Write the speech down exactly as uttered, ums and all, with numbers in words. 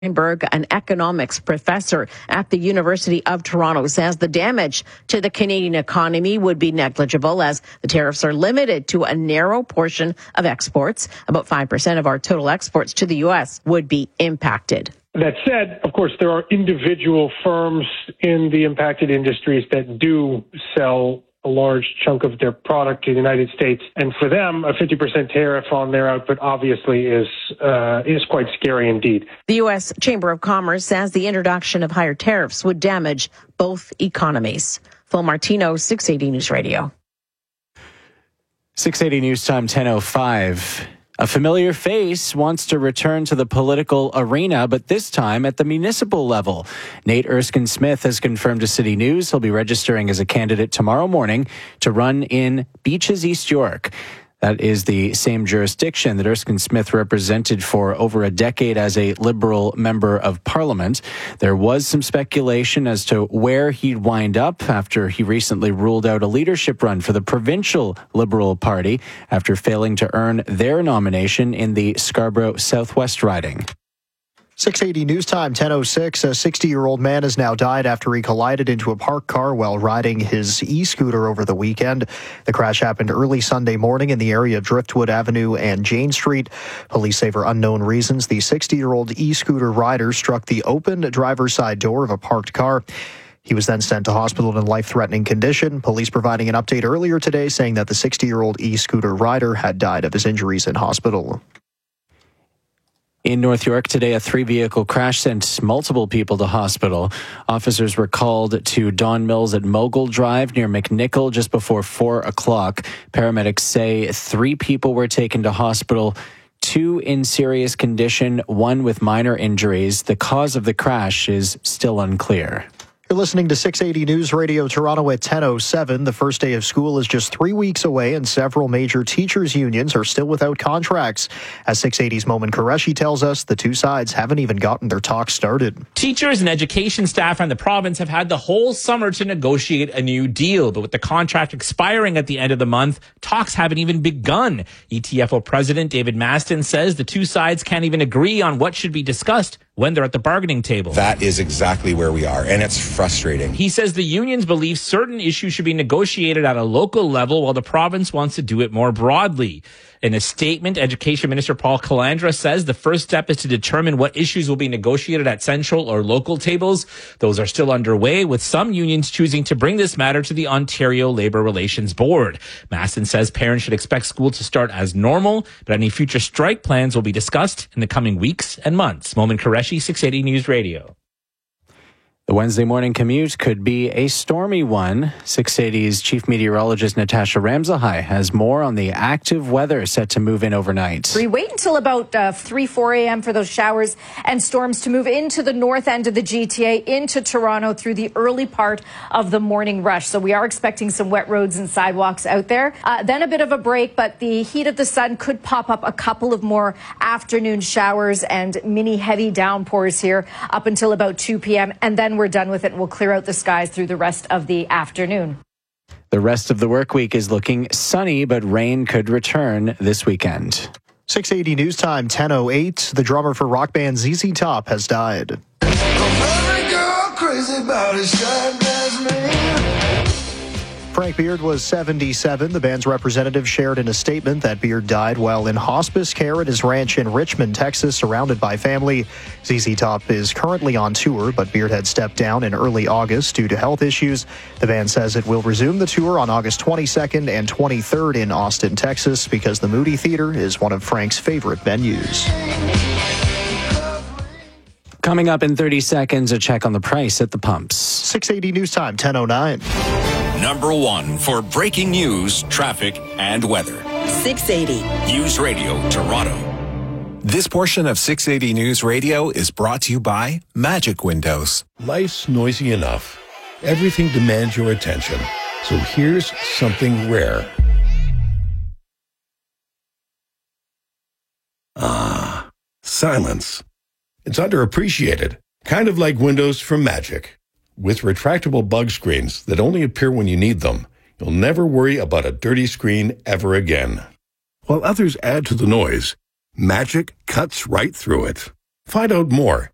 Weinberg, an economics professor at the University of Toronto, says the damage to the Canadian economy would be negligible as the tariffs are limited to a narrow portion of exports. About five percent of our total exports to the U S would be impacted. That said, of course, there are individual firms in the impacted industries that do sell a large chunk of their product to the United States. And for them, a fifty percent tariff on their output obviously is uh, is quite scary indeed. The U S Chamber of Commerce says the introduction of higher tariffs would damage both economies. Phil Martino, six eighty News Radio. six eighty News Time, ten oh five. A familiar face wants to return to the political arena, but this time at the municipal level. Nate Erskine-Smith has confirmed to City News he'll be registering as a candidate tomorrow morning to run in Beaches, East York. That is the same jurisdiction that Erskine-Smith represented for over a decade as a Liberal member of Parliament. There was some speculation as to where he'd wind up after he recently ruled out a leadership run for the provincial Liberal Party after failing to earn their nomination in the Scarborough Southwest riding. six eighty News Time, ten oh six. A sixty-year-old man has now died after he collided into a parked car while riding his e-scooter over the weekend. The crash happened early Sunday morning in the area of Driftwood Avenue and Jane Street. Police say for unknown reasons, the sixty-year-old e-scooter rider struck the open driver's side door of a parked car. He was then sent to hospital in life-threatening condition. Police providing an update earlier today saying that the sixty-year-old e-scooter rider had died of his injuries in hospital. In North York today, a three-vehicle crash sent multiple people to hospital. Officers were called to Don Mills at Mogul Drive near McNichol just before four o'clock. Paramedics say three people were taken to hospital, two in serious condition, one with minor injuries. The cause of the crash is still unclear. You're listening to six eighty News Radio Toronto at ten oh seven. The first day of school is just three weeks away, and several major teachers' unions are still without contracts. As six eighty's Momin Qureshi tells us, the two sides haven't even gotten their talks started. Teachers and education staff around the province have had the whole summer to negotiate a new deal, but with the contract expiring at the end of the month, talks haven't even begun. E T F O President David Maston says the two sides can't even agree on what should be discussed when they're at the bargaining table. That is exactly where we are, and it's frustrating. He says the unions believe certain issues should be negotiated at a local level while the province wants to do it more broadly. In a statement, Education Minister Paul Calandra says the first step is to determine what issues will be negotiated at central or local tables. Those are still underway, with some unions choosing to bring this matter to the Ontario Labour Relations Board. Masson says parents should expect school to start as normal, but any future strike plans will be discussed in the coming weeks and months. Momin Qureshi, six eighty News Radio. The Wednesday morning commute could be a stormy one. six eighty's chief meteorologist Natasha Ramsahai has more on the active weather set to move in overnight. We wait until about uh, three, four a.m. for those showers and storms to move into the north end of the G T A, into Toronto through the early part of the morning rush. So we are expecting some wet roads and sidewalks out there. Uh, then a bit of a break, but the heat of the sun could pop up a couple of more afternoon showers and mini heavy downpours here up until about two p.m. And then we're done with it and we'll clear out the skies through the rest of the afternoon. The rest of the work week is looking sunny, but rain could return this weekend. six eighty News Time, ten oh eight. The drummer for rock band Z Z Top has died. Frank Beard was seventy-seven. The band's representative shared in a statement that Beard died while in hospice care at his ranch in Richmond, Texas, surrounded by family. Z Z Top is currently on tour, but Beard had stepped down in early August due to health issues. The band says it will resume the tour on August twenty-second and twenty-third in Austin, Texas, because the Moody Theater is one of Frank's favorite venues. Coming up in thirty seconds, a check on the price at the pumps. six eighty News Time, ten oh nine. Number one for breaking news, traffic, and weather. six eighty News Radio Toronto. This portion of six eighty News Radio is brought to you by Magic Windows. Life's noisy enough. Everything demands your attention. So here's something rare. Ah, silence. It's underappreciated, kind of like Windows from Magic. With retractable bug screens that only appear when you need them, you'll never worry about a dirty screen ever again. While others add to the noise, Magic cuts right through it. Find out more